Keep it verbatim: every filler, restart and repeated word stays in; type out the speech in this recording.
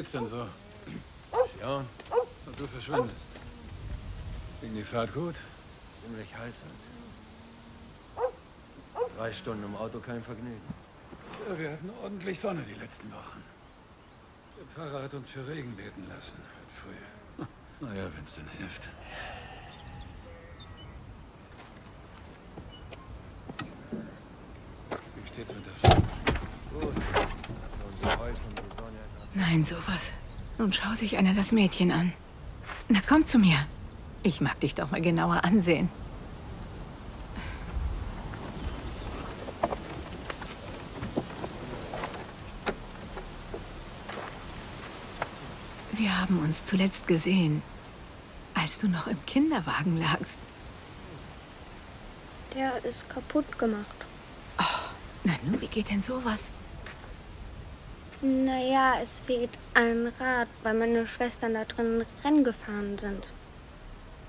geht's denn so? Ja, Und du verschwindest. Ging die Fahrt gut? ziemlich heiß halt. Drei Stunden im Auto, kein Vergnügen. Ja, wir hatten ordentlich Sonne die letzten Wochen. Der Pfarrer hat uns für Regen beten lassen, heute früh. Naja, wenn's denn hilft. Wie steht's mit der Frau? Gut. Unser Heu von Sonja hat Nein, sowas. Nun schau sich einer das Mädchen an. Na, komm zu mir. Ich mag dich doch mal genauer ansehen. Wir haben uns zuletzt gesehen, als du noch im Kinderwagen lagst. Der ist kaputt gemacht. Oh, na nun, wie geht denn sowas? Naja, es fehlt ein Rad, weil meine Schwestern da drin Rennen gefahren sind.